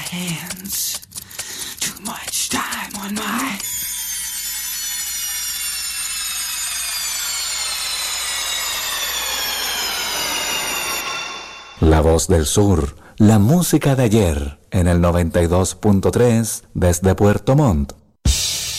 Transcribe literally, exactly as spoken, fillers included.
hands. Too much time on my... La Voz del Sur, la música de ayer, en el noventa y dos punto tres desde Puerto Montt.